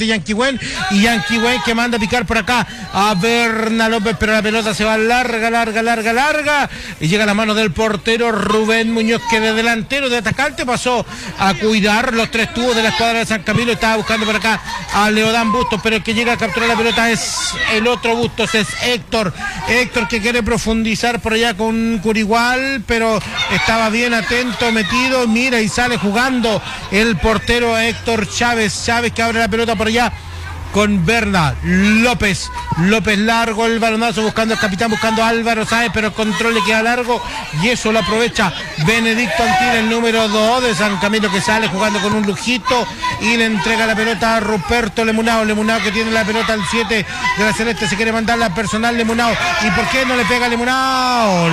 nuevamente Yanquihuen, y Yanquihuen que manda a picar por acá a Berna López, pero la pelota se va larga, y llega a la mano del portero Rubén Muñoz, que de delantero, de atacante, pasó a cuidar los tres tubos de la escuadra de San Camilo. Estaba buscando por acá a Leodán Bustos, pero el que llega a capturar la pelota es el otro Bustos, es Héctor que quiere profundizar por allá con Curigual, pero estaba bien atento, metido, mira, y sale jugando el portero Héctor Chávez que abre la pelota por allá con Berna López largo el balonazo, buscando al capitán, buscando a Álvaro Sáez, pero el control le queda largo y eso lo aprovecha Benedicto Antil, el número 2 de San Camilo, que sale jugando con un lujito y le entrega la pelota a Ruperto Lemunao que tiene la pelota al 7 de la Celeste, se quiere mandar la personal Lemunao, y ¿por qué no le pega Lemunao?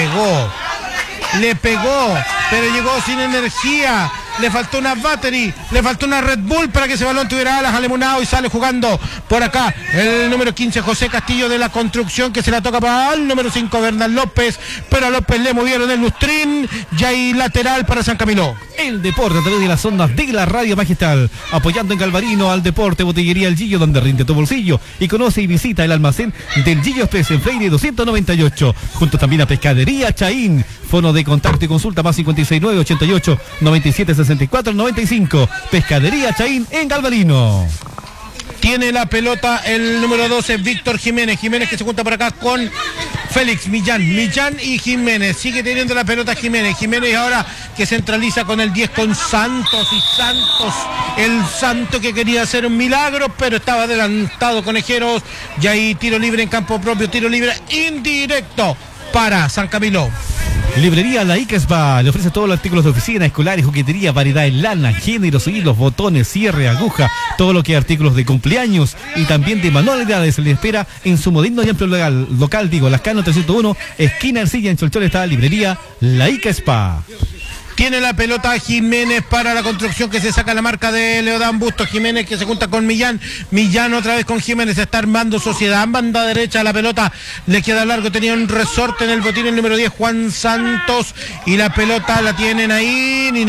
Le pegó, pero llegó sin energía. Le faltó una battery, le faltó una Red Bull para que ese balón tuviera alas a Lemunao, y sale jugando por acá el número 15, José Castillo de la Construcción, que se la toca para el número 5, Bernal López, pero a López le movieron el lustrín, ya hay lateral para San Camilo. El deporte a través de las ondas de la Radio Magistral, apoyando en Galvarino al deporte, Botillería El Gillo, donde rinde tu bolsillo, y conoce y visita el almacén del Gillo Express en Freire 298, junto también a Pescadería Chaín. Fono de contacto y consulta más 569 88 97 64 95. Pescadería Chaín en Galvarino. Tiene la pelota el número 12, Víctor Jiménez que se junta por acá con Félix Millán y Jiménez. Sigue teniendo la pelota Jiménez ahora que centraliza con el 10 con Santos, y Santos, el Santo que quería hacer un milagro, pero estaba adelantado Conejeros, y ahí tiro libre en campo propio, tiro libre indirecto para San Camilo. Librería La Ica le ofrece todos los artículos de oficina, escolares, juguetería, variedad en lana, géneros, hilos, botones, cierre, aguja, todo lo que es artículos de cumpleaños y también de manualidades. Le espera en su moderno y amplio local, Lascano 301, esquina Ercilla, en Cholchol. Está Librería La Ica. Tiene la pelota Jiménez para la Construcción, que se saca la marca de Leodán Bustos. Jiménez que se junta con Millán otra vez con Jiménez, está armando sociedad, banda derecha, la pelota le queda largo, tenía un resorte en el botín el número 10, Juan Santos, y la pelota la tiene Naín,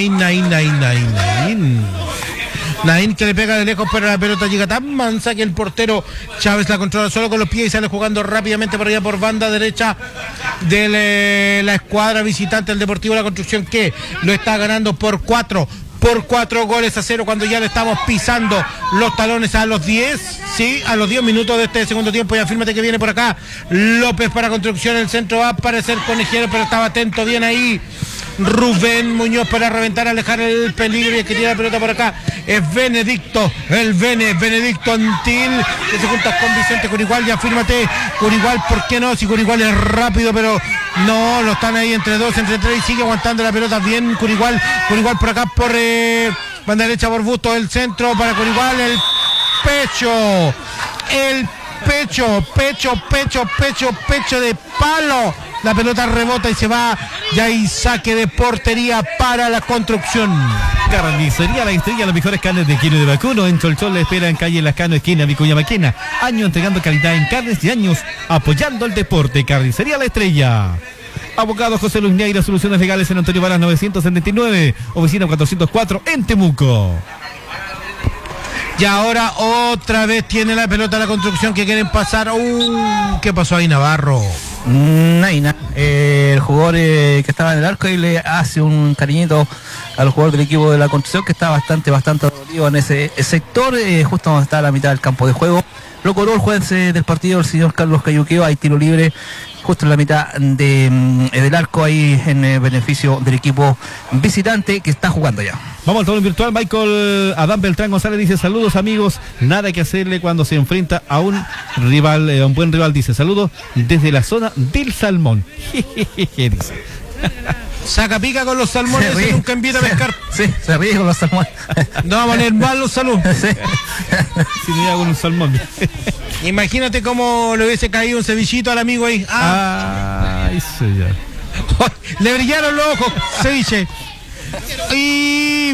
que le pega de lejos, pero la pelota llega tan mansa que el portero Chávez la controla solo con los pies y sale jugando rápidamente por allá por banda derecha de la escuadra visitante del Deportivo La Construcción, que lo está ganando por 4 goles a 0, cuando ya le estamos pisando los talones a los 10 minutos de este segundo tiempo. Y afírmate que viene por acá López para Construcción, el centro va a aparecer Conejero, pero estaba atento bien ahí Rubén Muñoz para reventar, alejar el peligro, y el que tiene la pelota por acá es Benedicto Antil, que se junta con Vicente Curigual. Y afírmate Curigual, ¿por qué no? Si Curigual es rápido, pero no, lo están ahí entre 2, entre 3, y sigue aguantando la pelota bien Curigual por acá por banda derecha por Bustos, el centro para Curigual, el pecho de palo. La pelota rebota y se va, ya hay saque de portería para la Construcción. Carnicería La Estrella, las mejores carnes de kilo de vacuno. En Cholchol le espera en calle Lascano, esquina Vicuña Maquena. Años entregando calidad en carnes y años apoyando el deporte. Carnicería La Estrella. Abogado José Luis Neira, soluciones legales en Antonio Varas 979, oficina 404 en Temuco. Y ahora otra vez tiene la pelota la Construcción, que quieren pasar. ¿Qué pasó ahí, Navarro? Naina, el jugador que estaba en el arco, y le hace un cariñito al jugador del equipo de la Construcción, que está bastante dolido en ese sector, justo donde está la mitad del campo de juego. Lo cobró el juez del partido, el señor Carlos Cayuqueo. Hay tiro libre justo en la mitad del arco, ahí en beneficio del equipo visitante que está jugando ya. Vamos al tablón virtual. Michael Adán Beltrán González dice: saludos amigos, nada que hacerle cuando se enfrenta a un rival, un buen rival. Dice: saludos desde la zona del salmón. Dice. Saca pica con los salmones, se nunca invita a pescar. Sí, se ríe con los salmones. No va a poner mal los salud. Sí. Si me hago un salmón. Imagínate cómo le hubiese caído un cevichito al amigo ahí. Eso ya. Le brillaron los ojos, ceviche. Y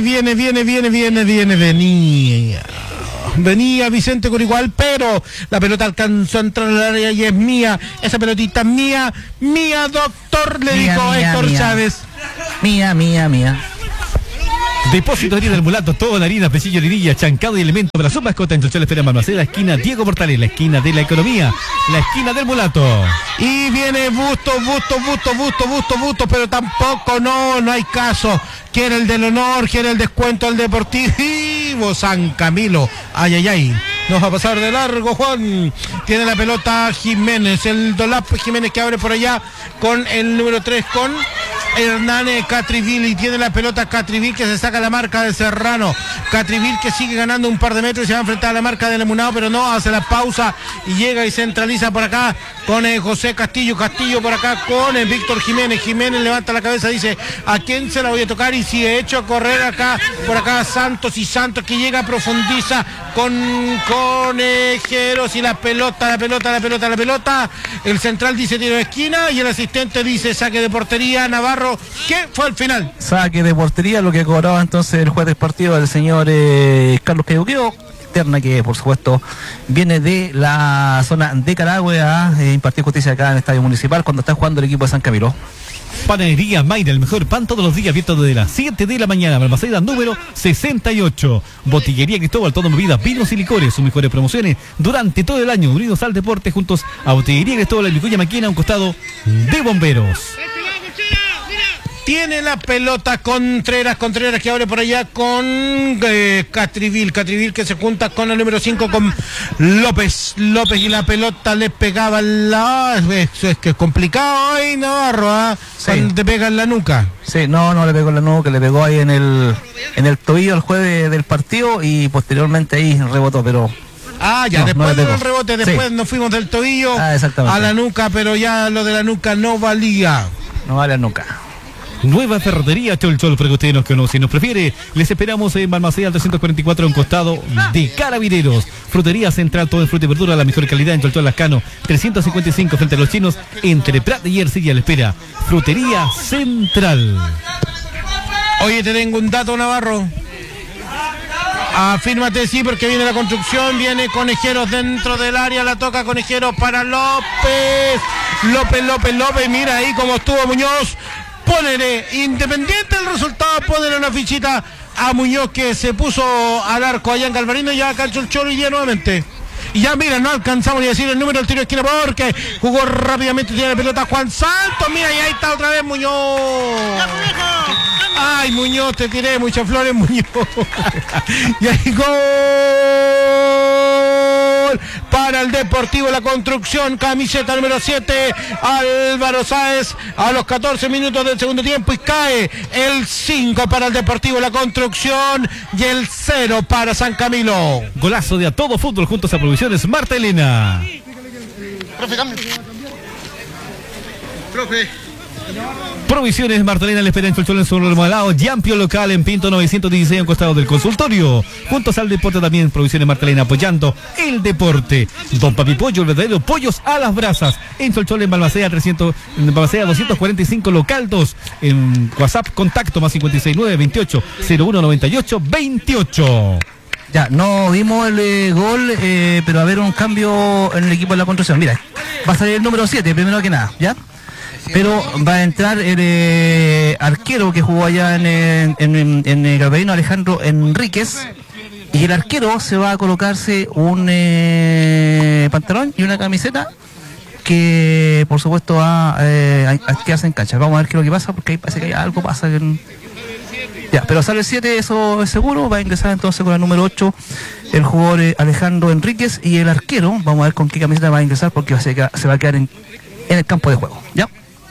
venía Vicente Curigual, pero la pelota alcanzó a entrar al área y es mía. Esa pelotita mía, doctor, le dijo Héctor Chávez. Mía. Depósito de harina del Mulato, todo en harina, pesillo, harinilla, chancado y elemento para su mascota en Cholchol Espera Balmaceda, esquina Diego Portales, la esquina de la economía, la esquina del Mulato. Y viene Busto, pero tampoco no hay caso. Quiere el del honor, quiere el descuento al Deportivo San Camilo. Ay. Nos va a pasar de largo, Juan. Tiene la pelota Jiménez, el Dolap Jiménez que abre por allá con el número 3, con Hernán Catrivil, y tiene la pelota Catrivil que se saca la marca de Serrano. Catrivil que sigue ganando un par de metros y se va a enfrentar a la marca del Emunado, pero no, hace la pausa y llega y centraliza por acá con José Castillo por acá con Víctor Jiménez. Jiménez levanta la cabeza, dice: ¿a quién se la voy a tocar? Y si he hecho a correr acá, por acá Santos, y Santos que llega, profundiza con Conejeros, y la pelota. El central dice tiro de esquina y el asistente dice saque de portería. Navarro, ¿qué fue al final? Saque de portería, lo que cobraba entonces el juez del partido, el señor Carlos Cayuqueo, terna que por supuesto viene de la zona de Carahue a impartir justicia acá en el Estadio Municipal cuando está jugando el equipo de San Camilo. Panadería Mayra, el mejor pan todos los días, abierto desde las 7 de la mañana. Balmaceda número 68. Botillería Cristóbal, todo en bebidas, vinos y licores. Sus mejores promociones durante todo el año. Unidos al deporte, juntos a Botillería Cristóbal en Vicuña Maquena, a un costado de Bomberos. Tiene la pelota Contreras que abre por allá con Catrivil que se junta con el número 5 con López, y la pelota le pegaba eso es que es complicado ahí, Navarro, sí. Cuando te pega en la nuca. Sí, no le pegó en la nuca, le pegó ahí en el tobillo al juez del partido y posteriormente ahí rebotó, pero después del rebote, después sí. Nos fuimos del tobillo a la nuca, pero ya lo de la nuca no valía. No vale nunca. Nueva Ferretería Cholchol, para que usted nos conoce y nos prefiere. Les esperamos en Balmaceda 344, en costado de Carabineros. Frutería Central, todo en fruta y verdura, la mejor calidad en Cholchol Lascano 355 frente a los chinos, entre Prat y Ercilla. Le espera Frutería Central. Oye, te tengo un dato, Navarro. Afírmate, sí, porque viene la construcción, viene Conejeros dentro del área, la toca Conejeros para López, mira ahí cómo estuvo Muñoz. Ponele, independiente del resultado, ponele una fichita a Muñoz que se puso al arco allá en Galvarino, y ya acá el Cholchol hoy día nuevamente. Y ya mira, no alcanzamos ni a decir el número del tiro de esquina porque jugó rápidamente, tiene la pelota Juan Santos, mira, y ahí está otra vez Muñoz. Ay, Muñoz, te tiré muchas flores, Muñoz. Y ahí gol para el Deportivo La Construcción, camiseta número 7, Álvaro Sáez, a los 14 minutos del segundo tiempo, y cae el 5 para el Deportivo La Construcción y el 0 para San Camilo. Golazo de A Todo Fútbol, juntos a Provisiones Marta Elena. Provisiones Martelena le espera en Cholchol en su remodelado y amplio local en Pinto 916, a un costado del consultorio. Juntos al deporte también, Provisiones Martelena, apoyando el deporte. Don Papi Pollo, el verdadero pollos a las brasas. En Cholchol, en Balmaceda 245 local 2. En WhatsApp, contacto más 569 28 01 98 28. Ya, no vimos el gol, pero va a haber un cambio en el equipo de La Construcción. Mira, va a salir el número 7, primero que nada, ¿ya? Pero va a entrar el arquero que jugó allá en Galvarino, Alejandro Enríquez, y el arquero se va a colocarse un pantalón y una camiseta que por supuesto va a quedarse en cancha. Vamos a ver qué es lo que pasa, porque ahí parece que algo pasa. Ya, pero sale el 7, eso es seguro. Va a ingresar entonces con el número 8 el jugador Alejandro Enríquez, y el arquero, vamos a ver con qué camiseta va a ingresar, porque se va a quedar en el campo de juego, ¿ya?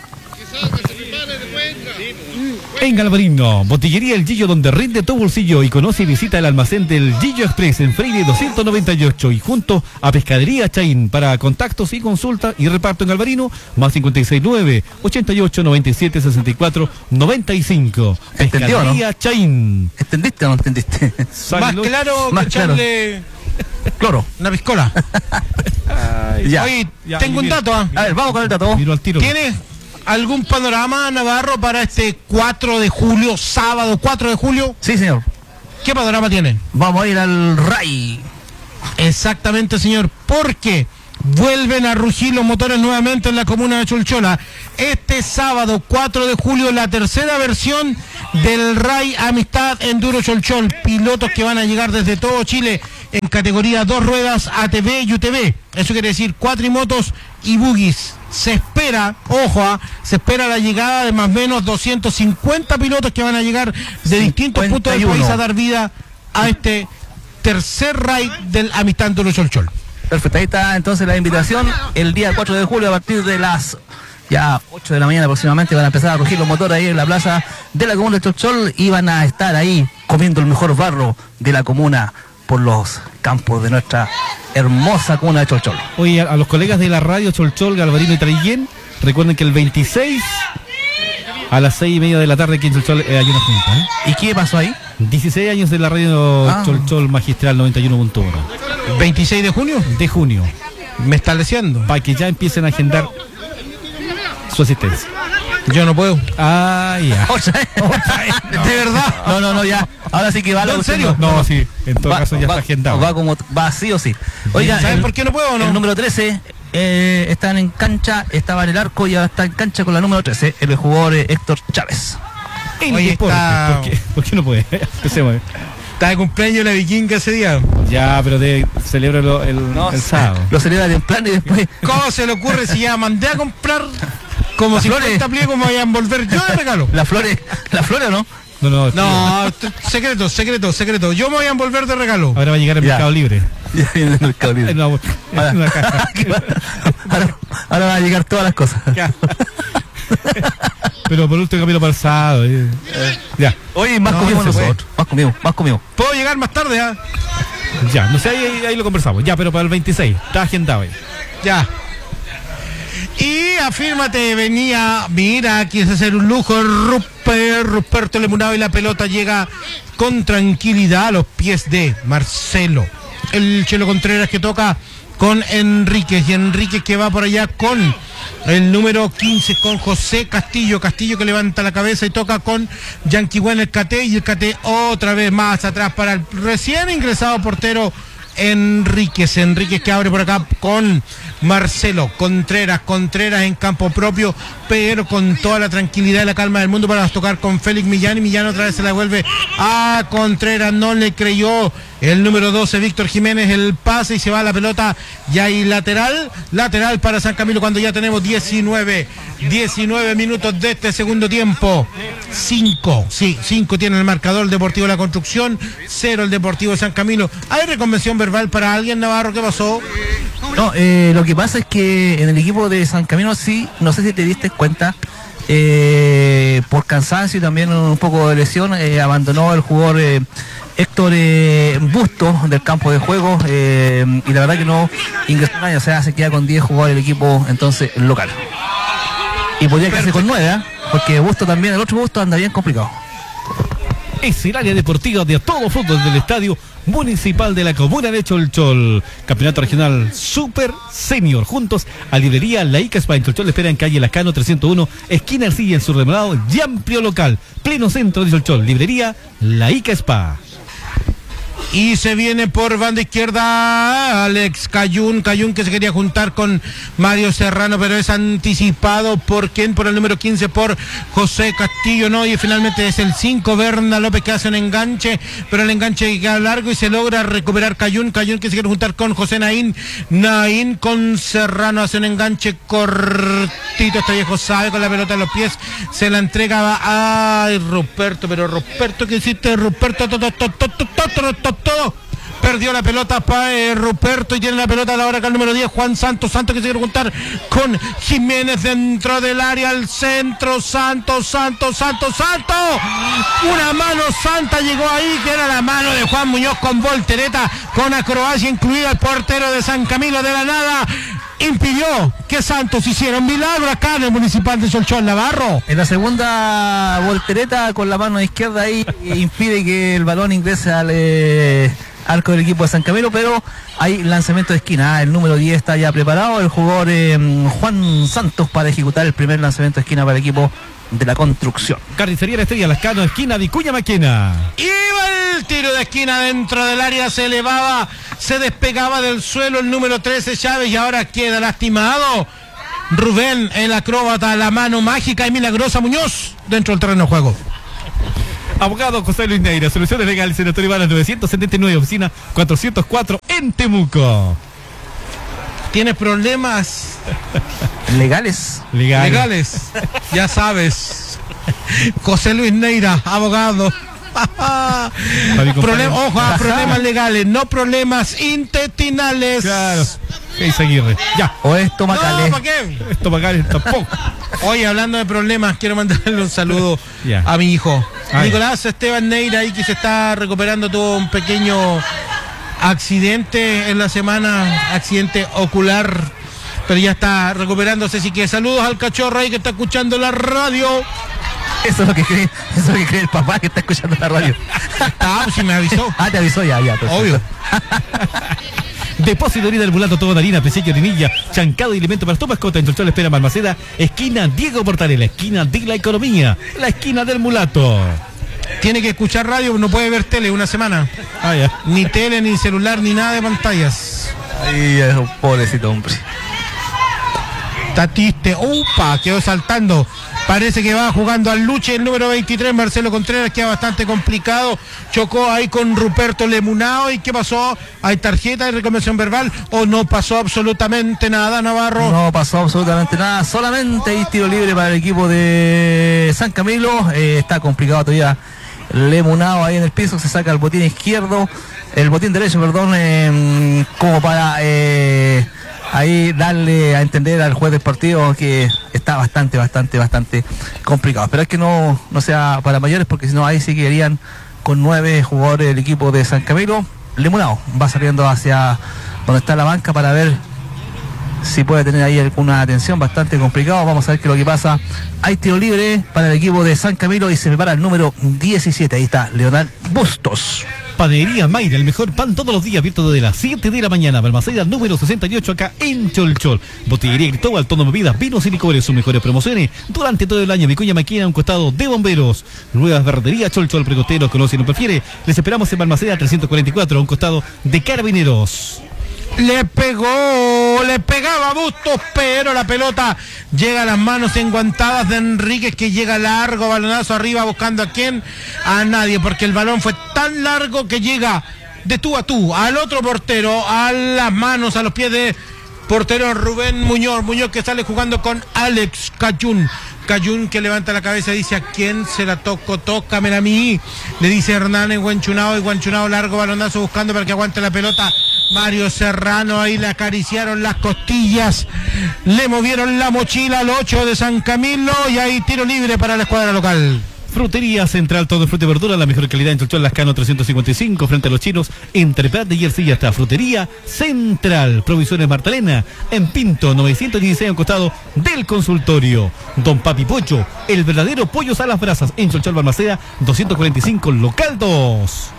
En Galvarino, Botillería El Gillo, donde rinde tu bolsillo, y conoce y visita el almacén del Gillo Express en Freire 298, y junto a Pescadería Chaín. Para contactos y consulta y reparto en Galvarino, más 569 88 97 64 95. Pescadería, ¿no? Chaín. ¿Entendiste o no entendiste? Más claro que echarle cloro, una piscola. Ya. Oye, tengo un dato. A ver, vamos con el dato. Miro al tiro. ¿Tienes algún panorama, Navarro, para este 4 de julio, sábado 4 de julio? Sí, señor. ¿Qué panorama tienen? Vamos a ir al RAI. Exactamente, señor, porque vuelven a rugir los motores nuevamente en la comuna de Cholchola. Este sábado 4 de julio, la tercera versión del RAI Amistad Enduro Cholchol, pilotos que van a llegar desde todo Chile en categoría 2 ruedas, ATV y UTV. Eso quiere decir cuatrimotos y buggies. Se espera, se espera la llegada de más o menos 250 pilotos que van a llegar de distintos puntos del país a dar vida a este tercer RAI del Amistad Enduro Cholchol. Perfecto, ahí está entonces la invitación. El día 4 de julio a partir de las 8 de la mañana aproximadamente van a empezar a rugir los motores ahí en la plaza de la comuna de Cholchol y van a estar ahí comiendo el mejor barro de la comuna por los campos de nuestra hermosa comuna de Cholchol. Oye, a los colegas de la radio Cholchol, Galvarino y Traillén, recuerden que el 26 a las 6:30 de la tarde aquí en Cholchol hay una junta. ¿Y qué pasó ahí? 16 años de la radio Cholchol Magistral 91.1. 26 de junio. De junio. Me está leciendo. Para que ya empiecen a agendar su asistencia. Yo no puedo. Ah, ya. ¿De verdad? No, ya. Ahora sí que va. ¿En serio? No, sí. En todo caso ya está agendado. Va sí o sí. Oiga, ¿saben por qué no puedo o no? El número 13 están en cancha, estaba en el arco y ahora está en cancha con la número 13, el jugador Héctor Chávez. Oye, está... ¿Por qué no puede? Empecemos. Está de cumpleaños la vikinga ese día. Ya, pero celébralo el sábado. Lo celebra temprano y después. ¿Cómo se le ocurre si ya mandé a comprar como 50 pliegos me voy a envolver yo de regalo? ¿Las flores o no? No, secreto. Yo me voy a envolver de regalo. Ahora va a llegar el Mercado Libre. Ya viene el Mercado Libre. En una caja. Ahora van a llegar todas las cosas. Pero por último camino para el sábado. Ya. Oye, más comimos nosotros. Más comimos. ¿Puedo llegar más tarde? Ya, no sé, ahí lo conversamos. Ya, pero para el 26. Está agendado ahí. Ya. Y afírmate, mira, quise hacer un lujo, Ruperto Lemunado y la pelota llega con tranquilidad a los pies de Marcelo. El Chelo Contreras que toca con Enríquez y Enríquez que va por allá con el número 15 con José Castillo que levanta la cabeza y toca con Yanquihuen el Cate y el Cate otra vez más atrás para el recién ingresado portero Enríquez que abre por acá con Marcelo Contreras en campo propio, pero con toda la tranquilidad y la calma del mundo para tocar con Félix Millán, y Millán otra vez se la vuelve a Contreras, no le creyó el número 12 Víctor Jiménez el pase y se va la pelota y hay lateral para San Camilo cuando ya tenemos 19 minutos de este segundo tiempo. 5 tiene el marcador el Deportivo de la Construcción, 0 el Deportivo de San Camilo. ¿Hay reconvención verbal para alguien, Navarro? ¿Qué pasó? No, lo que pasa es que en el equipo de San Camilo sí, no sé si te diste cuenta, por cansancio y también un poco de lesión, abandonó el jugador Héctor Busto del campo de juego y la verdad que no ingresó nadie, o sea, se queda con 10 jugadores el equipo entonces local. Y podría quedarse con 9, porque Busto también, el otro Busto anda bien complicado. Es el área deportiva de todo fútbol del Estadio Municipal de la Comuna de Cholchol. Campeonato Regional Super Senior. Juntos a Librería La Ica Spa en Cholchol. Espera en calle Lascano 301, esquina Arcilla, en su remodelado y amplio local. Pleno centro de Cholchol. Librería La Ica Spa. Y se viene por banda izquierda Alex Cayún que se quería juntar con Mario Serrano, pero es anticipado por ¿quién? Por el número 15, por José Castillo, no, y finalmente es el 5, Berna López, que hace un enganche, pero el enganche queda largo y se logra recuperar Cayún que se quiere juntar con José Naín con Serrano, hace un enganche cortito, este viejo sabe, con la pelota en los pies, se la entrega a Ruperto, pero Ruperto, ¿qué hiciste, Ruperto? Todo. Perdió la pelota para Ruperto y tiene la pelota ahora acá el número 10, Juan Santos que se quiere juntar con Jiménez dentro del área al centro. Santos. Una mano santa llegó ahí, que era la mano de Juan Muñoz con voltereta, con acrobacia incluida. El portero de San Camilo de la nada impidió que Santos hiciera un milagro acá en el Municipal de Cholchol, Navarro. En la segunda voltereta con la mano izquierda ahí impide que el balón ingrese al arco del equipo de San Camilo, pero hay lanzamiento de esquina. El número 10 está ya preparado, el jugador Juan Santos, para ejecutar el primer lanzamiento de esquina para el equipo de la Construcción. Carnicería La Estrella, Lascano, esquina Vicuña Maquena. Iba el tiro de esquina dentro del área, se elevaba, se despegaba del suelo el número 13 Chávez y ahora queda lastimado Rubén, el acróbata, la mano mágica y milagrosa Muñoz dentro del terreno de juego. Abogado José Luis Neira, soluciones legales, Senador Iván 979, oficina 404 en Temuco. ¿Tienes problemas legales? Legales, ya sabes. José Luis Neira, abogado. Problemas legales, no problemas intestinales. Claro. Aguirre. Ya. O estomacales. No, ¿para qué? Estomacales tampoco. Oye, hablando de problemas, quiero mandarle un saludo a mi hijo. Nicolás Esteban Neira, ahí que se está recuperando, tuvo un pequeño accidente en la semana, accidente ocular, pero ya está recuperándose, así que saludos al cachorro ahí que está escuchando la radio. Eso es lo que cree el papá que está escuchando la radio. Pues si me avisó. Te avisó ya. Obvio. Depósito de orina del Mulato, toda harina, peseño, orinilla, chancado y alimento para tu mascota en Cholchol Espera Balmaceda, esquina Diego Portales, la esquina de la economía, la esquina del Mulato. Tiene que escuchar radio, no puede ver tele una semana. Ya. Ni tele, ni celular, ni nada de pantallas. Ay, es un pobrecito hombre. Está triste. Quedó saltando. Parece que va jugando al luche el número 23, Marcelo Contreras, queda bastante complicado. Chocó ahí con Ruperto Lemunao. ¿Y qué pasó? ¿Hay tarjeta de reclamación verbal o no pasó absolutamente nada, Navarro? No pasó absolutamente nada. Solamente hay tiro libre para el equipo de San Camilo. Está complicado todavía. Lemunao ahí en el piso, se saca el botín izquierdo. El botín derecho, perdón, como para... ahí darle a entender al juez del partido que está bastante complicado. Pero es que no sea para mayores, porque si no ahí sí quedarían con 9 jugadores del equipo de San Camilo. Lemunao va saliendo hacia donde está la banca para ver si puede tener ahí alguna atención. Bastante complicado. Vamos a ver qué es lo que pasa. Hay tiro libre para el equipo de San Camilo y se prepara el número 17. Ahí está Leonel Bustos. Panadería Mayra, el mejor pan todos los días, abierto desde las 7 de la mañana. Balmaceda número 68 acá en Cholchol. Botillería Cristóbal, tono de bebidas, vinos y licores, sus mejores promociones durante todo el año. Vicuña Maquina, un costado de bomberos. Nuevas Ferretería Cholchol, precosteros, conoce y no prefiere. Les esperamos en Balmaceda 344, a un costado de Carabineros. Le pegaba Bustos, pero la pelota llega a las manos enguantadas de Enríquez, que llega largo, balonazo arriba, buscando a quién, a nadie, porque el balón fue tan largo que llega de tú a tú al otro portero, a las manos, a los pies de portero Rubén Muñoz que sale jugando con Alex Cayún que levanta la cabeza y dice: ¿a quién se la toco? Tócamela a mí, le dice Hernández Guanchunao, y Guanchunao largo balonazo buscando para que aguante la pelota. Mario Serrano, ahí le acariciaron las costillas, le movieron la mochila al 8 de San Camilo, y ahí tiro libre para la escuadra local. Frutería Central, todo fruta y verdura, la mejor calidad en Cholchol, Lascano 355, frente a los chinos, entre Prat y Ercilla. Está Frutería Central. Provisiones Martalena, en Pinto 916, a un costado del consultorio. Don Papi Pocho, el verdadero pollo a las brasas, en Cholchol Balmaceda 245, local 2.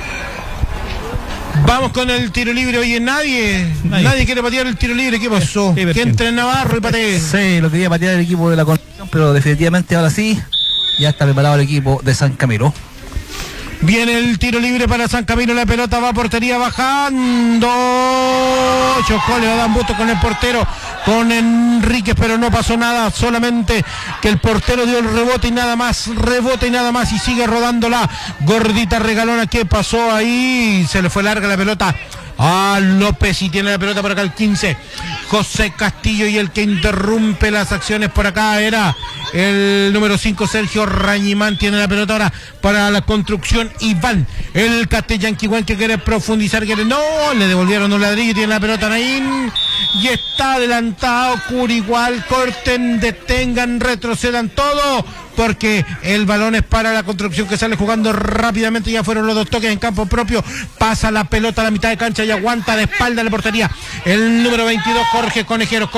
Vamos con el tiro libre. Oye, nadie quiere patear el tiro libre. ¿Qué pasó? Que entre Navarro y patee. Sí, lo quería patear el equipo de la Concepción, pero definitivamente ahora sí, ya está preparado el equipo de San Camilo. Viene el tiro libre para San Camilo, la pelota va a portería bajando. Chocó, le va a dar busto con el portero, con Enríquez, pero no pasó nada, solamente que el portero dio el rebote y nada más, y sigue rodando la gordita regalona. ¿Qué pasó ahí? Se le fue larga la pelota a López, y tiene la pelota por acá el 15, José Castillo, y el que interrumpe las acciones por acá era el número 5, Sergio Rañimán. Tiene la pelota ahora para la construcción Iván, el Castellanquiguán, que quiere profundizar, no, le devolvieron un ladrillo, tiene la pelota Naín, y está adelantado Curigual. Corten, detengan, retrocedan todo, porque el balón es para la construcción, que sale jugando rápidamente. Ya fueron los dos toques en campo propio, pasa la pelota a la mitad de cancha y aguanta de espalda la portería el número 22, Jorge Conejeros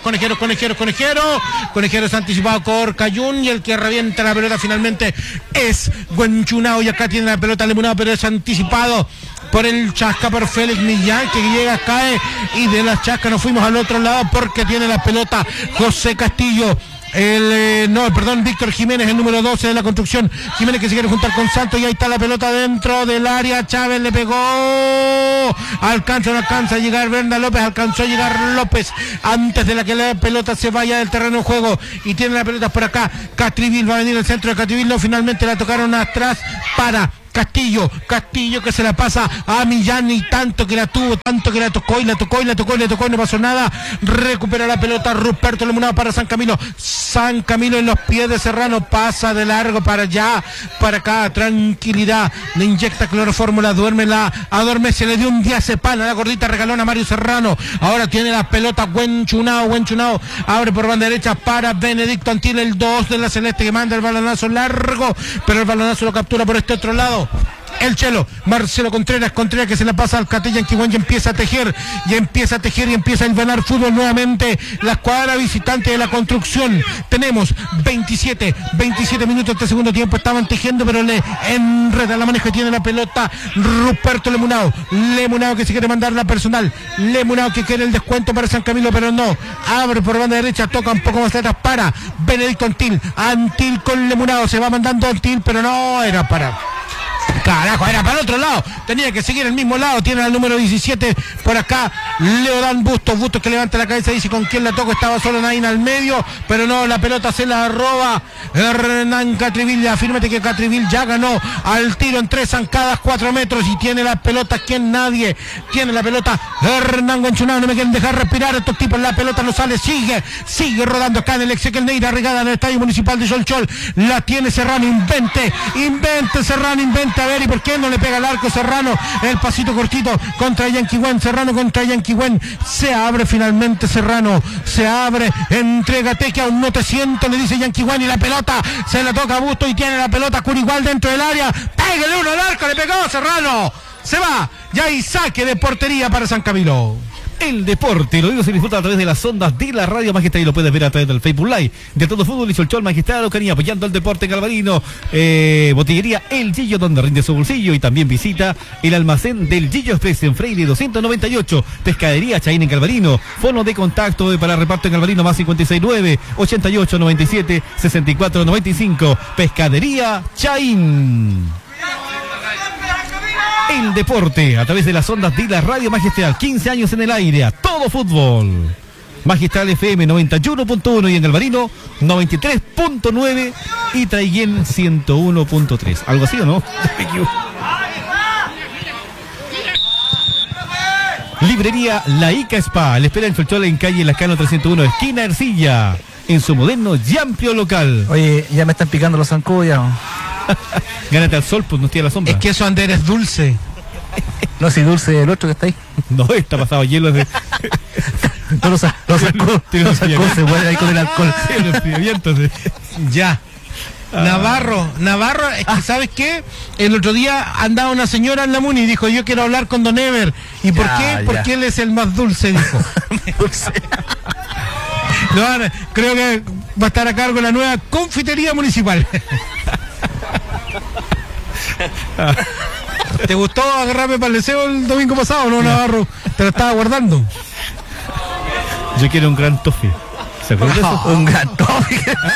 anticipado por Cayún, y el que revienta la pelota finalmente es Guanchunao, y acá tiene la pelota Lemunao, pero es anticipado por el Chasca, por Félix Millán, que llega, cae, y de la Chasca nos fuimos al otro lado porque tiene la pelota José Castillo. Víctor Jiménez, el número 12 de la construcción. Jiménez que se quiere juntar con Santos y ahí está la pelota dentro del área. Chávez le pegó. No alcanza a llegar Berna López, alcanzó a llegar López antes de que la pelota se vaya del terreno de juego y tiene la pelota por acá. Castrivil va a venir el centro de Castrivil, no, finalmente la tocaron atrás para Castillo que se la pasa a Millán y tanto que la tuvo, tanto que la tocó y no pasó nada. Recupera la pelota Ruperto Lemunado para San Camilo en los pies de Serrano, pasa de largo para allá, para acá, tranquilidad, le inyecta clorofórmula, adormece, le dio un diazepam a la gordita regalona Mario Serrano. Ahora tiene la pelota buen chunao, abre por banda derecha para Benedicto Antil, el 2 de la Celeste, que manda el balonazo largo, pero el balonazo lo captura por este otro lado el Chelo, Marcelo Contreras que se la pasa al Cate Yanquihuén y empieza a tejer y empieza a envanar fútbol nuevamente la escuadra visitante de la construcción. Tenemos 27 minutos de segundo tiempo, estaban tejiendo pero le enreda la maneja, tiene la pelota Ruperto Lemunado que se quiere mandar la personal, Lemunado que quiere el descuento para San Camilo pero no, abre por banda derecha, toca un poco más atrás para Benedicto Antil con Lemunado, se va mandando Antil pero no, era para el otro lado, tenía que seguir el mismo lado, tiene al número 17 por acá, Leodán Bustos que levanta la cabeza y dice con quién la toco, estaba solo Nain al medio, pero no, la pelota se la roba Hernán Catrivil, afírmate que Catrivil ya ganó al tiro en 3 zancadas, 4 metros y tiene la pelota, nadie tiene la pelota, Hernán Guanchunado, no me quieren dejar respirar estos tipos, la pelota no sale, sigue rodando acá en el Exequiel Neira, regada en el Estadio Municipal de Cholchol, la tiene Serrano, invente Serrano, a ver, ¿y por qué no le pega al arco Serrano? El pasito cortito contra Yanquihuén, Serrano contra Yanquihuén, se abre finalmente Serrano, entrégate que aún no te siento, le dice Yanquihuén y la pelota se la toca a Busto y tiene la pelota Curigual dentro del área, pégale uno al arco, le pegó Serrano, se va, ya hay saque de portería para San Camilo. El deporte, lo digo, se disfruta a través de las ondas de la Radio Magistral y lo puedes ver a través del Facebook Live de Todo Fútbol y Cholchol Magistral Araucanía, apoyando el deporte Galvarino, botillería El Gillo, donde rinde su bolsillo, y también visita el almacén del Gillo Express en Freire 298, Pescadería Chaín en Galvarino, fono de contacto para reparto en Galvarino más 569 88 97 64 95, Pescadería Chaín. El deporte a través de las ondas de la Radio Magistral, 15 años en el aire, a todo fútbol. Magistral FM 91.1 y en Galvarino 93.9 y Traiguén 101.3. ¿Algo así o no? Librería La Ica Spa, le espera en Cholchol en calle Lascano 301, esquina Ercilla, en su moderno y amplio local. Oye, ya me están picando los zancudos ya. Gánate al sol, pues no tiene la sombra. Es que eso Ander es dulce. No, si dulce el otro que está ahí. No, está pasado hielo de... No, los zancudos se mueren ahí con el alcohol. Sí, los enfriamientos. Ya. Navarro, es que ¿sabes qué? El otro día andaba una señora en la Muni y dijo, yo quiero hablar con Don Ever. ¿Y por qué? Ya. Porque él es el más dulce, dijo. No, creo que va a estar a cargo de la nueva confitería municipal. ¿Te gustó agarrarme para el deseo el domingo pasado, no, Navarro? Te lo estaba guardando. Yo quiero un gran toffee. ¿Se acuerdan de eso? Un gran toffee.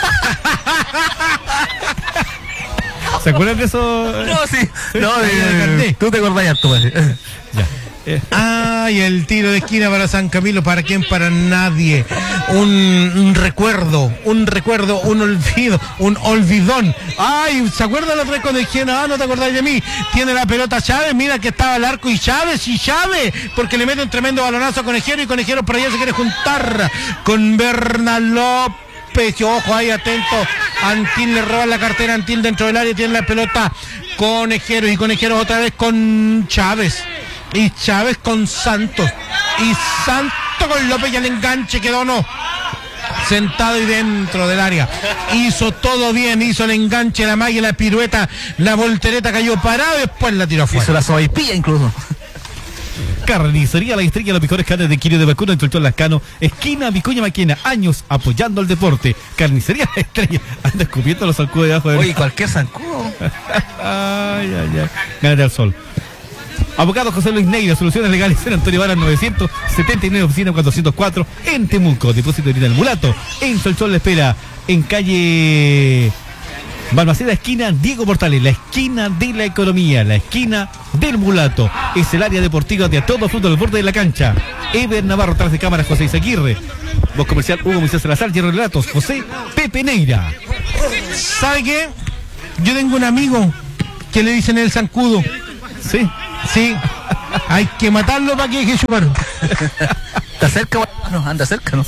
¿Se acuerdan de eso? No, sí. No, tú te acordás ya, tú. Ya. Y el tiro de esquina para San Camilo, ¿para quién? Para nadie. Un recuerdo, un olvido, un olvidón. Ay, ¿se acuerdan la otra vez cuando dijeron, no te acordás de mí? Tiene la pelota Chávez, mira que estaba el arco y Chávez, porque le mete un tremendo balonazo a Conejero y Conejero por allá se quiere juntar con Bernal López. Ojo ahí, atento. Antil le roba la cartera, Antil dentro del área, tiene la pelota Conejero y Conejero otra vez con Chávez. Y Chávez con Santos. Y Santos con López y el enganche quedó sentado y dentro del área. Hizo todo bien, hizo el enganche, la malla, la pirueta, la voltereta cayó parado y después la tiró afuera. Hizo la sopaipilla incluso. Carnicería La Estrella, los mejores carnes de kilo de vacuno en Cholchol Lascano, esquina Vicuña Maquena, años apoyando el deporte. Carnicería La Estrella, anda escupiendo los zancudos debajo de... Oye, cualquier zancudo. Ay. Gánate al sol. Abogado José Luis Neira, soluciones legales en Antonio Vara 979, oficina 404 en Temuco. Depósito de del Mulato en Cholchol le espera en calle Balmaceda, esquina Diego Portales, la esquina de la economía, la esquina del Mulato. Es el área deportiva de a todo fruto al borde de la cancha. Eber Navarro, tras de cámaras José Isaguirre. Voz comercial Hugo Moisés Salazar, y relatos José Pepe Neira. ¿Sabe qué? Yo tengo un amigo que le dicen el zancudo. Sí. Sí. Hay que matarlo para que deje chupar. Está cerca, bueno, anda cerca, ¿no?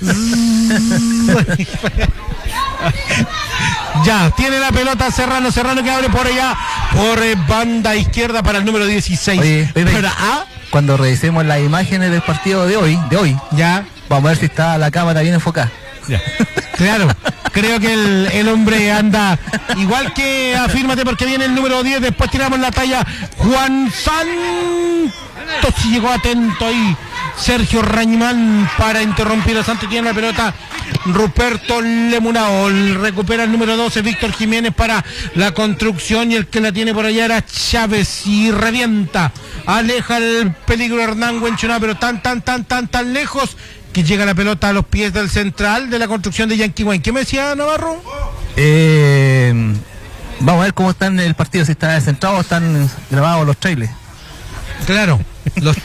Ya, tiene la pelota Serrano que abre por allá, por banda izquierda para el número 16. Oye, Pepe, cuando revisemos las imágenes del partido de hoy, ya, vamos a ver si está la cámara bien enfocada. Ya. Claro, creo que el hombre anda igual que afírmate porque viene el número 10, después tiramos la talla Juan Santos, y llegó atento ahí Sergio Rañimán para interrumpir a Santos. Tiene la pelota Ruperto Lemunao, recupera el número 12 Víctor Jiménez para la construcción, y el que la tiene por allá era Chávez y revienta, aleja el peligro Hernán Huenchunao, pero tan lejos que llega la pelota a los pies del central de la construcción de Yanquihue. ¿Qué me decía Navarro? Vamos a ver cómo están el partido, si están centrados o están grabados los trailers. Claro, los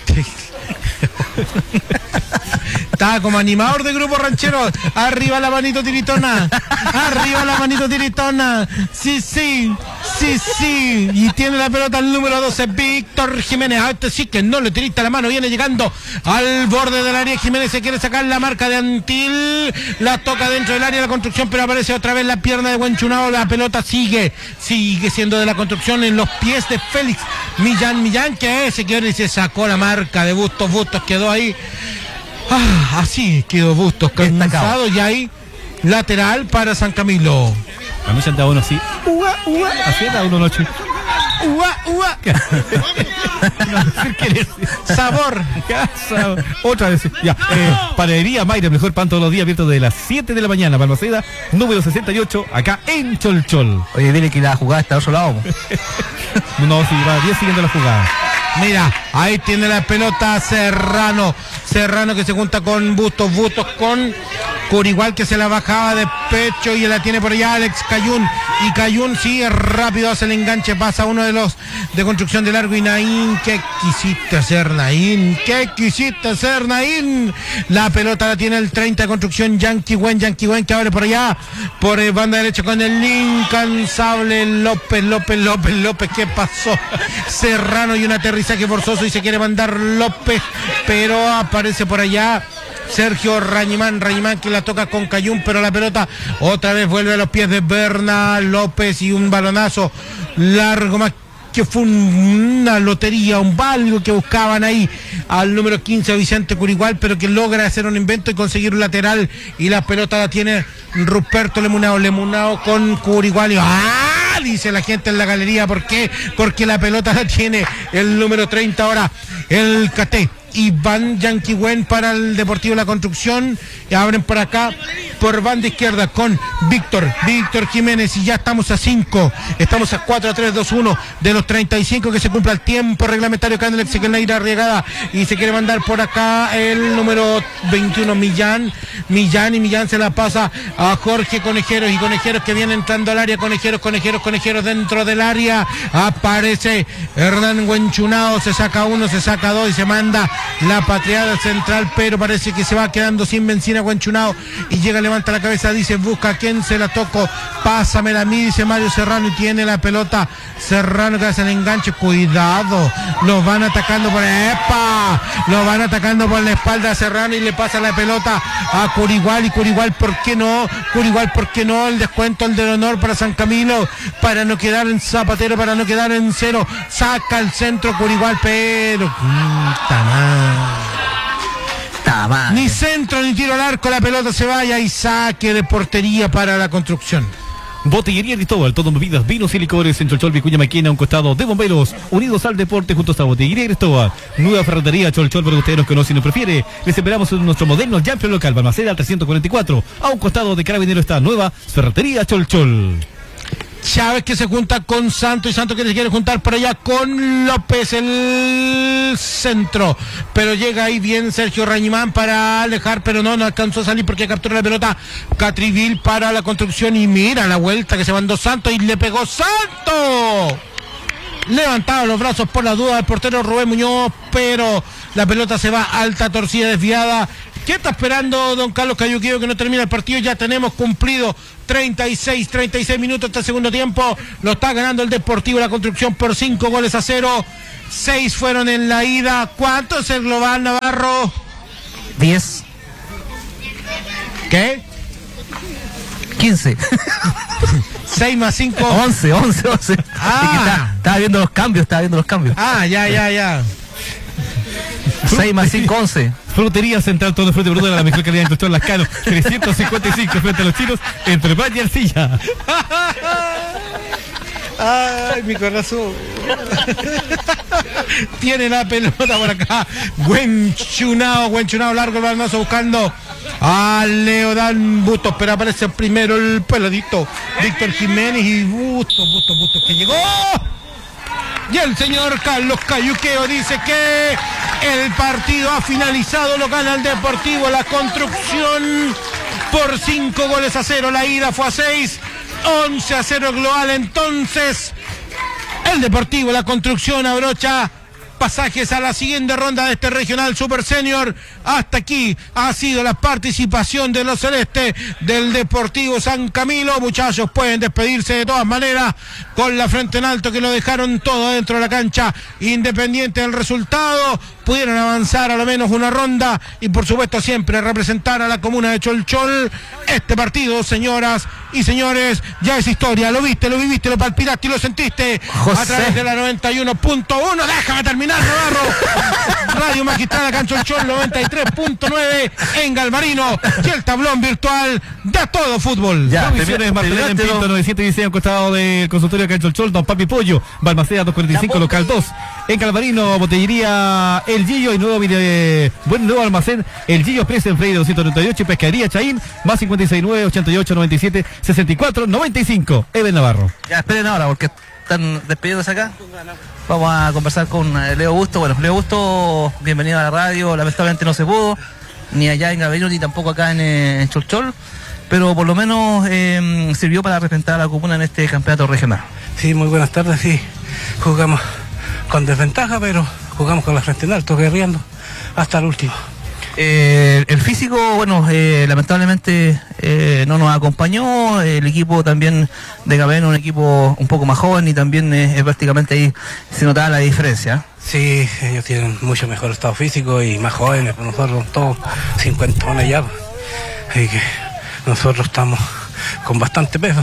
estaba como animador de grupo ranchero. Arriba la manito tiritona. Arriba la manito tiritona. Sí. Y tiene la pelota el número 12, Víctor Jiménez. A este sí que no le tirita la mano. Viene llegando al borde del área. Jiménez se quiere sacar la marca de Antil. La toca dentro del área de la construcción, pero aparece otra vez la pierna de Huenchunao. La pelota sigue siendo de la construcción en los pies de Félix Millán, que se quedó y se sacó la marca de Bustos. Quedó ahí. Así quedó Bustos cansado, y ahí lateral para San Camilo. A mí se andaba uno así. Así era uno noche. Sabor. Otra vez. Ya. Panadería Mayra, mejor pan todos los días, abierto de las 7 de la mañana. Balmaceda, número 68, acá en Cholchol. Oye, dile que la jugada está a otro lado. No, si va 10 siguiendo la jugada. Mira, ahí tiene la pelota Serrano que se junta con Bustos con Curigual, que se la bajaba de pecho, y la tiene por allá Alex Cayún, y Cayún sigue rápido, hace el enganche, pasa uno de los de construcción de largo, y Naín, ¿qué quisiste hacer, Naín? La pelota la tiene el 30 de construcción, Yanquihue, que abre por allá, por banda derecha con el incansable López, ¿qué pasó? Serrano, y un aterrizaje forzoso, y se quiere mandar López, pero aparece por allá Sergio Rañimán que la toca con Cayún, pero la pelota otra vez vuelve a los pies de Berna López, y un balonazo largo, más que fue una lotería, un algo que buscaban ahí al número 15 Vicente Curigual, pero que logra hacer un invento y conseguir un lateral, y la pelota la tiene Ruperto Lemunao con Curigual, y dice la gente en la galería. ¿Por qué? Porque la pelota la tiene el número 30 ahora, el Caté. Iván Yanquihue para el Deportivo La Construcción, y abren por acá por banda izquierda con Víctor Jiménez, y ya estamos a 5, estamos a 4, 3, 2, 1 de los 35 que se cumpla el tiempo reglamentario. Candel Exequiel Neira arriesgada, y se quiere mandar por acá el número 21 Millán, y Millán se la pasa a Jorge Conejeros, y Conejeros que viene entrando al área, Conejeros dentro del área, aparece Hernán Huenchunao, se saca uno, se saca dos, y se manda la patriada central, pero parece que se va quedando sin benzina Huenchunao, y llega, levanta la cabeza, dice, busca a quién se la toco, pásamela a mí, dice Mario Serrano, y tiene la pelota Serrano que hace el enganche. Cuidado, los van atacando por la espalda a Serrano, y le pasa la pelota a Curigual, y Curigual, ¿por qué no? El descuento, el del honor para San Camilo, para no quedar en zapatero, para no quedar en cero, saca el centro Curigual, pero ni centro ni tiro al arco, la pelota se vaya, y saque de portería para la construcción. Botillería Cristóbal, todo bebidas, vinos y licores en Cholchol, Vicuña Maquena, a un costado de Bomberos, unidos al deporte juntos a Botillería Cristóbal. Nueva ferretería Cholchol, porque usted nos conoce y nos prefiere. Les esperamos en nuestro moderno y amplio local, Balmaceda al 344, a un costado de Carabinero está nueva ferretería Cholchol. Chávez que se junta con Santos y Santos que se quiere juntar por allá con López, el centro, pero llega ahí bien Sergio Rañimán para alejar, pero no alcanzó a salir porque captura la pelota Catrivil para la Construcción y mira la vuelta que se mandó Santos y le pegó Santos. Levantaba los brazos por la duda del portero Rubén Muñoz, pero la pelota se va alta, torcida, desviada. ¿Qué está esperando don Carlos Cayuquillo que no termina el partido? Ya tenemos cumplido 36 minutos hasta el segundo tiempo. Lo está ganando el Deportivo La Construcción por 5-0. 6 fueron en la ida. ¿Cuánto es el global, Navarro? 10. ¿Qué? 15. 6 más 5. 11. Ah. Estaba viendo los cambios. Ah, ya. 6 más 5, 11. Frutería Central, todo de fruta y verdura de la mejor calidad en Cristóbal Lascano, 355 frente a los chinos, entre Valle y Arcilla. Ay, mi corazón. Tiene la pelota por acá. Buen chunado largo el balmazo buscando a Leodán Bustos, pero aparece primero el peladito Víctor Jiménez y Bustos que llegó. Y el señor Carlos Cayuqueo dice que el partido ha finalizado, lo gana el Deportivo La Construcción por 5-0. La ida fue a 6, 11-0 global. Entonces, el Deportivo La Construcción abrocha pasajes a la siguiente ronda de este regional Super Senior. Hasta aquí ha sido la participación de los celestes del Deportivo San Camilo. Muchachos, pueden despedirse de todas maneras con la frente en alto, que lo dejaron todo dentro de la cancha, independiente del resultado. Pudieron avanzar a lo menos una ronda y por supuesto siempre representar a la comuna de Cholchol. Este partido, señoras y señores, ya es historia. Lo viste, lo viviste, lo palpitaste y lo sentiste, José, a través de la 91.1. Déjame terminar, Navarro. Radio Magistral acá en Cholchol, 93.9 en Galvarino, y el tablón virtual de Todo Fútbol. Ya, Provisiones Martelera en Pinto 916 al costado del consultorio acá en Cholchol, Don Papi Pollo, Balmaceda 245, local 2. En Galvarino, Botellería El Gillo y nuevo almacén El Gillo Express en Freire 298 y Pescadería Chaín, más 569 88 97 64 95. Eben Navarro. Ya, esperen ahora porque están despedidos acá. Vamos a conversar con Leo Busto. Bueno, Leo Busto, bienvenido a la radio. Lamentablemente no se pudo, ni allá en Galvarino, ni tampoco acá en Cholchol, pero por lo menos sirvió para representar a la comuna en este campeonato regional. Sí, muy buenas tardes. Sí, jugamos con desventaja, pero jugamos con la frente en alto, guerreando hasta el último. El físico, bueno, lamentablemente no nos acompañó. El equipo también de Galvarino, un equipo un poco más joven, y también prácticamente ahí se notaba la diferencia. Sí, ellos tienen mucho mejor estado físico y más jóvenes, pero nosotros todos 50 ya. Así que nosotros estamos con bastante peso.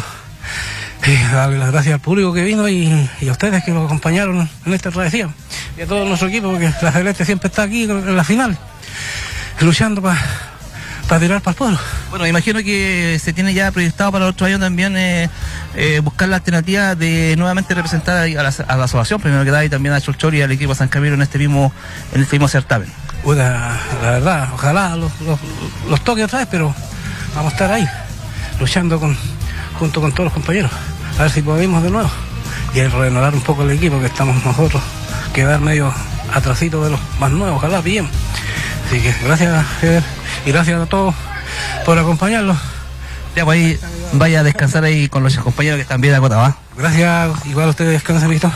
Darle las gracias al público que vino y a ustedes que nos acompañaron en esta travesía. Y a todo nuestro equipo, porque la Celeste siempre está aquí en la final, luchando para tirar para el pueblo. Bueno, imagino que se tiene ya proyectado para el otro año también buscar la alternativa de nuevamente representar a la asociación, primero que nada, y también a Cholchol y al equipo San Camilo en este mismo certamen. La verdad, ojalá los toque otra vez, pero vamos a estar ahí, luchando junto con todos los compañeros, a ver si podemos de nuevo y renovar un poco el equipo, que estamos nosotros, quedar medio atrasito de los más nuevos, ojalá bien. Así que gracias, Eder, y gracias a todos por acompañarnos. Ya, pues ahí vaya a descansar ahí con los compañeros que están bien acotados. Gracias, igual ustedes descansen, listo.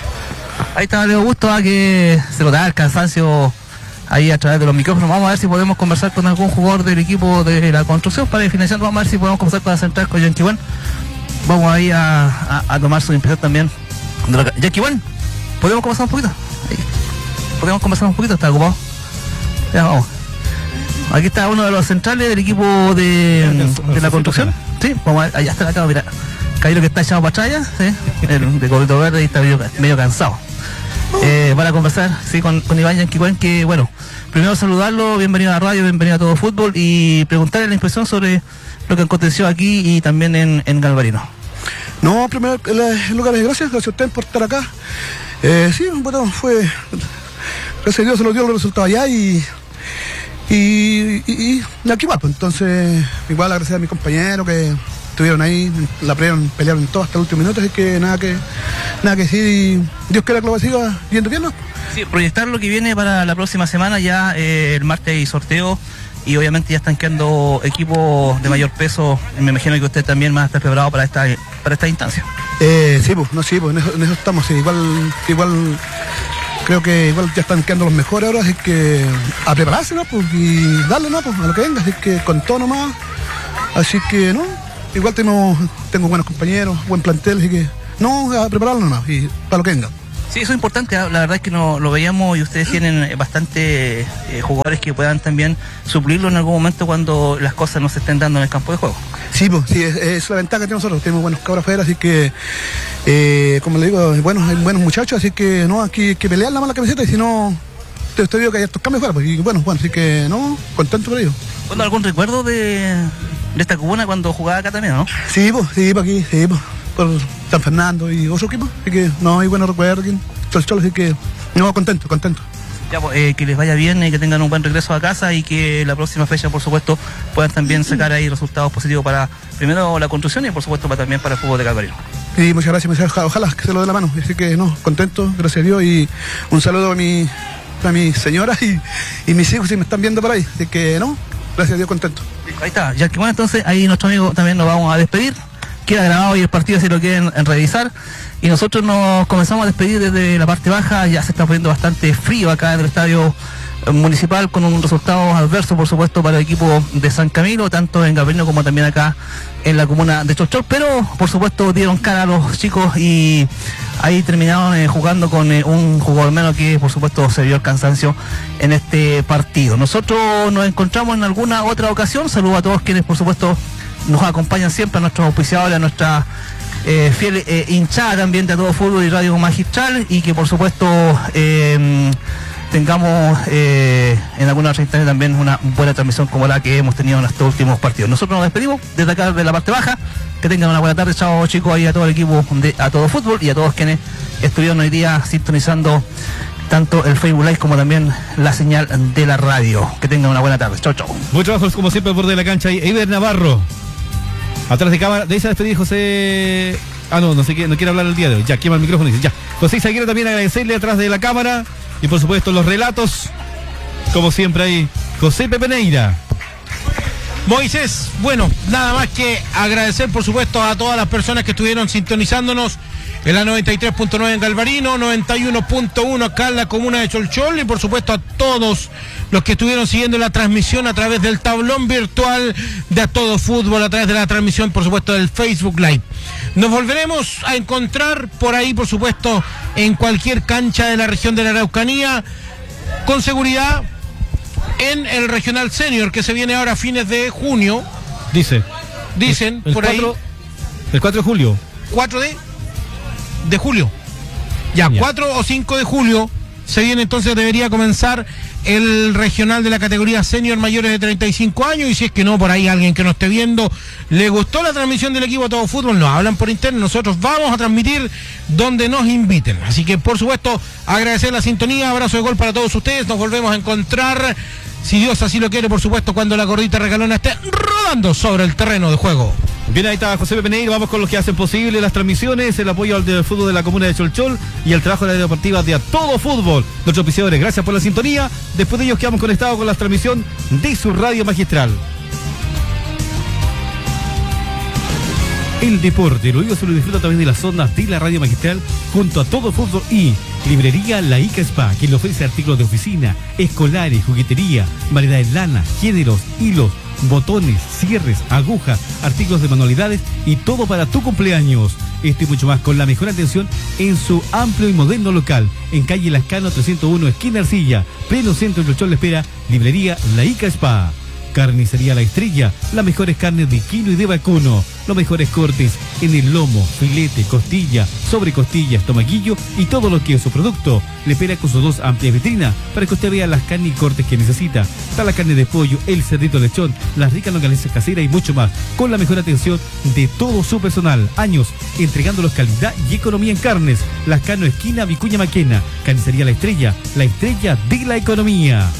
Ahí está Leo Busto, que se notaba el cansancio ahí a través de los micrófonos. Vamos a ver si podemos conversar con algún jugador del equipo de La Construcción para ir finalizando. Vamos a ver si podemos conversar con la central, con Yankee Juan. Vamos ahí a tomar su impresión también. Yankee Juan, ¿podemos conversar un poquito? Ahí. ¿Podemos conversar un poquito? ¿Está ocupado? Ya, vamos. Aquí está uno de los centrales del equipo de La Construcción. Sí, vamos a ver, allá está la cama, mira. Cairo que está echado para atrás ya, ¿sí? El de colito verde y está medio cansado. Para conversar, sí, con Iván Yanquicuán, que bueno, primero saludarlo, bienvenido a la radio, bienvenido a Todo Fútbol, y preguntarle la impresión sobre lo que aconteció aquí y también en Galvarino. No, primero, Lucas, gracias a usted por estar acá. Sí, bueno, fue, gracias a Dios se nos dio los resultados allá y aquí va, pues, entonces igual agradecer a mi compañero que estuvieron ahí, la pelearon todo hasta el último minuto, así que nada que decir, y Dios quiera que lo siga yendo bien, ¿no? Sí, proyectar lo que viene para la próxima semana, ya el martes hay sorteo y obviamente ya están quedando equipos de mayor peso. Me imagino que usted también va a estar preparado para esta instancia. Sí, pues, en eso estamos, sí, igual creo que igual ya están quedando los mejores ahora, así que a prepararse, ¿no? Pues, y darle, ¿no? Pues, a lo que venga, así que con todo nomás, así que, ¿no? Igual tengo buenos compañeros, buen plantel, así que, no, a prepararlo nomás, y para lo que venga. Sí, eso es importante, la verdad es que no lo veíamos y ustedes tienen bastante jugadores que puedan también suplirlo en algún momento cuando las cosas no se estén dando en el campo de juego. Sí, pues, sí, es la ventaja que tenemos nosotros, tenemos buenos cabros afuera, así que, como le digo, hay buenos muchachos, así que no, aquí hay que pelear la mala camiseta, y si no, te digo que hay estos cambios fuera, pues, y bueno, así que no, contento por ello. ¿Cuándo algún recuerdo de esta comuna cuando jugaba acá también, no? Sí, pues aquí, por San Fernando y otro equipo, así que no hay buenos recuerdos, así que no, contento. Ya, pues, que les vaya bien, que tengan un buen regreso a casa y que la próxima fecha, por supuesto, puedan también sacar ahí resultados positivos para, primero, la construcción y, por supuesto, también para el fútbol de Calvario. Sí, muchas gracias, ojalá que se lo dé la mano, así que no, contento, gracias a Dios, y un saludo a mi señora y mis hijos si me están viendo por ahí, así que no, gracias a Dios, contento. Ahí está, ya que bueno, entonces ahí nuestro amigo también nos vamos a despedir. Queda grabado y el partido si lo quieren revisar. Y nosotros nos comenzamos a despedir desde la parte baja. Ya se está poniendo bastante frío acá en el estadio municipal, con un resultado adverso, por supuesto, para el equipo de San Camilo, tanto en Galvarino como también acá en la comuna de Cholchol. Pero, por supuesto, dieron cara a los chicos y ahí terminaron jugando con un jugador menos que, por supuesto, se vio el cansancio en este partido. Nosotros nos encontramos en alguna otra ocasión. Saludos a todos quienes, por supuesto, nos acompañan siempre, a nuestros auspiciadores, a nuestra fiel hinchada también de A Todo Fútbol y Radio Magistral, y que por supuesto tengamos en alguna otra instancia también una buena transmisión como la que hemos tenido en estos últimos partidos. Nosotros nos despedimos desde acá de la parte baja. Que tengan una buena tarde, chao chicos, ahí a todo el equipo de A Todo Fútbol y a todos quienes estuvieron hoy día sintonizando tanto el Facebook Live como también la señal de la radio. Que tengan una buena tarde, chao. Buen trabajo como siempre por de la cancha, y Eiber Navarro atrás de cámara. De esa despedir José. No quiere hablar el día de hoy. Ya, quema el micrófono y dice, ya. José Izaguirre también agradecerle atrás de la cámara. Y por supuesto los relatos, como siempre ahí, José Pepe Neira. Moisés, bueno, nada más que agradecer por supuesto a todas las personas que estuvieron sintonizándonos en la 93.9 en Galvarino, 91.1 acá en la comuna de Cholchol, y por supuesto a todos los que estuvieron siguiendo la transmisión a través del tablón virtual de A Todo Fútbol, a través de la transmisión por supuesto del Facebook Live. Nos volveremos a encontrar por ahí por supuesto en cualquier cancha de la región de la Araucanía, con seguridad en el Regional Senior que se viene ahora a fines de junio. Dicen el por 4, ahí. El 4 de julio. 4 de julio. Ya, 4 o 5 de julio se viene, entonces debería comenzar el regional de la categoría senior mayores de 35 años, y si es que no, por ahí alguien que nos esté viendo le gustó la transmisión del equipo A Todo Fútbol, nos hablan por interno, nosotros vamos a transmitir donde nos inviten. Así que por supuesto agradecer la sintonía, abrazo de gol para todos ustedes, nos volvemos a encontrar, si Dios así lo quiere, por supuesto, cuando la gordita regalona esté rodando sobre el terreno de juego. Bien, ahí está José Pepe Neira. Vamos con los que hacen posible las transmisiones, el apoyo al fútbol de la comuna de Cholchol y el trabajo de la deportiva de A Todo Fútbol. Nuestros auspiciadores, gracias por la sintonía. Después de ellos quedamos conectados con la transmisión de su radio magistral. El deporte, lo digo, se lo disfruta a través de las ondas de la radio magistral junto a Todo Fútbol y Librería La Ica Spa, quien le ofrece artículos de oficina, escolares, juguetería, variedad de lana, géneros, hilos, botones, cierres, agujas, artículos de manualidades y todo para tu cumpleaños. Esto y mucho más con la mejor atención en su amplio y moderno local en calle Lascano 301, esquina Arcilla, pleno centro de Cholchol. Le espera Librería La Ica Spa. Carnicería La Estrella, las mejores carnes de quino y de vacuno, los mejores cortes en el lomo, filete, costilla, sobrecostilla, estomaguillo y todo lo que es su producto. Le espera con sus 2 amplias vitrinas para que usted vea las carnes y cortes que necesita. Está la carne de pollo, el cerdito lechón, las ricas longanizas caseras y mucho más, con la mejor atención de todo su personal. Años entregándolos calidad y economía en carnes. Lascano, esquina Vicuña Maquena. Carnicería La Estrella de la economía.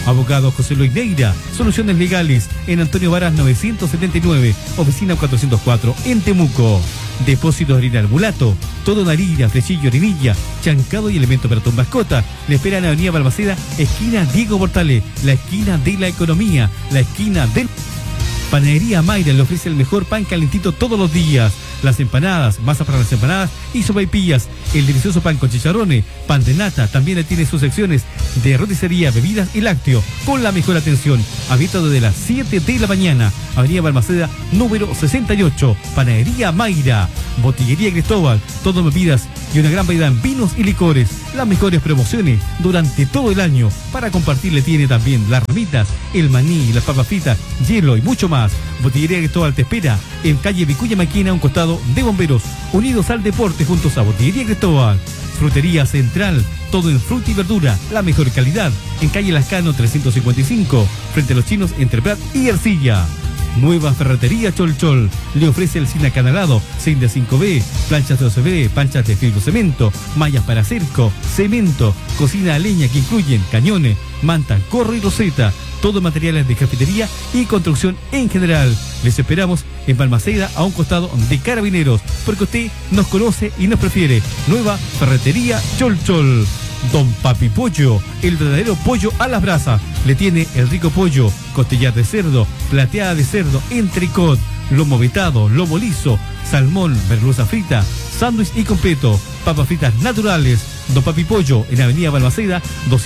Abogado José Luis Neira, soluciones legales en Antonio Varas 979, oficina 404 en Temuco. Depósitos de harina al mulato, todo en harina, flechillo, orinilla, chancado y elemento para tu mascota. Le espera en Avenida Balmaceda, esquina Diego Portales, la esquina de la economía, la esquina del... Panadería Mayra le ofrece el mejor pan calentito todos los días. Las empanadas, masa para las empanadas y sopaipillas. El delicioso pan con chicharrones, pan de nata. También tiene sus secciones de roticería, bebidas y lácteo. Con la mejor atención. Abierto desde las 7 de la mañana. Avenida Balmaceda, número 68. Panadería Mayra. Botillería Cristóbal. Todo en bebidas y una gran variedad en vinos y licores. Las mejores promociones durante todo el año. Para compartir le tiene también las ramitas, el maní, las papas fritas, hielo y mucho más. Botillería Cristóbal te espera en calle Vicuña Maquina, a un costado de Bomberos. Unidos al deporte juntos a Botillería Cristóbal. Frutería Central, todo en fruta y verdura, la mejor calidad. En calle Lascano 355, frente a los chinos entre Prat y Ercilla. Nueva Ferretería Cholchol le ofrece el cine acanalado, zinc de 5B, planchas de OCB, planchas de fibrocemento, mallas para cerco, cemento, cocina a leña que incluyen cañones, manta, corro y roseta, todo materiales de cafetería y construcción en general. Les esperamos en Balmaceda, a un costado de Carabineros, porque usted nos conoce y nos prefiere. Nueva Ferretería Cholchol. Don Papi Pollo, el verdadero pollo a las brasas. Le tiene el rico pollo, costillar de cerdo, plateada de cerdo, entrecot, lomo vetado, lomo liso, salmón, merluza frita, sándwich y completo, papas fritas naturales. Don Papi Pollo en Avenida Balmaceda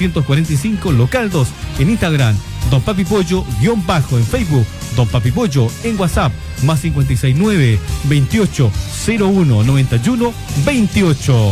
245, local 2, en Instagram, Don Papi Pollo _ en Facebook, Don Papi Pollo en WhatsApp, más 569 28 01 91 28.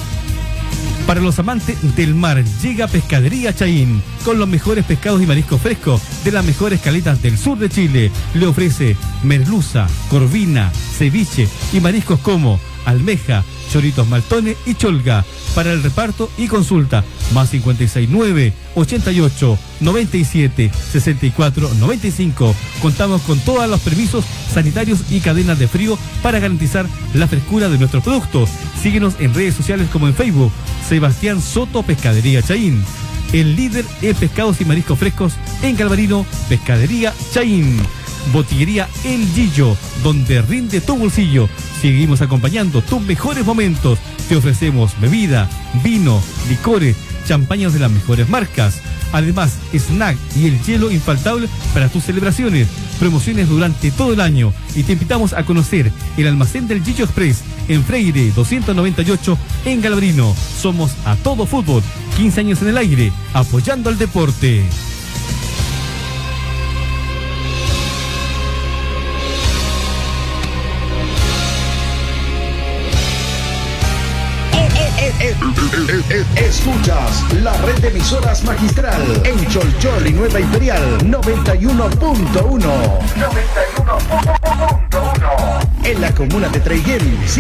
Para los amantes del mar, llega Pescadería Chaín, con los mejores pescados y mariscos frescos de las mejores caletas del sur de Chile. Le ofrece merluza, corvina, ceviche y mariscos como almeja, choritos maltones y cholga. Para el reparto y consulta, más 569 88 97 64 95. Contamos con todos los permisos sanitarios y cadenas de frío para garantizar la frescura de nuestros productos. Síguenos en redes sociales como en Facebook, Sebastián Soto Pescadería Chaín. El líder en pescados y mariscos frescos en Galvarino, Pescadería Chaín. Botillería El Gillo, donde rinde tu bolsillo. Seguimos acompañando tus mejores momentos. Te ofrecemos bebida, vino, licores, champañas de las mejores marcas. Además, snack y el hielo infaltable para tus celebraciones. Promociones durante todo el año. Y te invitamos a conocer el almacén del Gillo Express en Freire 298 en Galvarino. Somos a todo fútbol, 15 años en el aire, apoyando al deporte. Escuchas la red de emisoras magistral en Cholchol y Nueva Imperial 91.1. En la comuna de Traiguén.